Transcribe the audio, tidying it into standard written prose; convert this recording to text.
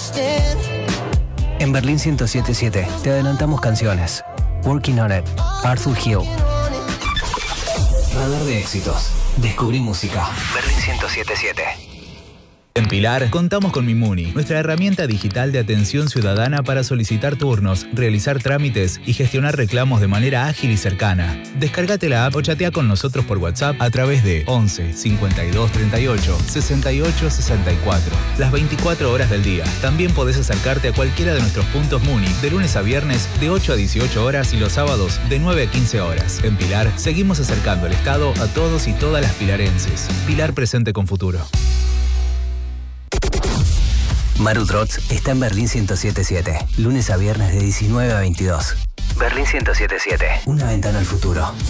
En Berlín 107.7 te adelantamos canciones. Working on It, Arthur Hill. Radar de éxitos. Descubrí música. Berlín 107.7. En Pilar contamos con Mimuni, nuestra herramienta digital de atención ciudadana para solicitar turnos, realizar trámites y gestionar reclamos de manera ágil y cercana. Descárgate la app o chatea con nosotros por WhatsApp a través de 11 52 38 68 64. Las 24 horas del día. También podés acercarte a cualquiera de nuestros puntos Muni de lunes a viernes de 8 a 18 horas y los sábados de 9 a 15 horas. En Pilar seguimos acercando el Estado a todos y todas las pilarenses. Pilar presente con futuro. Maru Trotz está en Berlín 107.7, lunes a viernes de 19 a 22. Berlín 107.7, una ventana al futuro.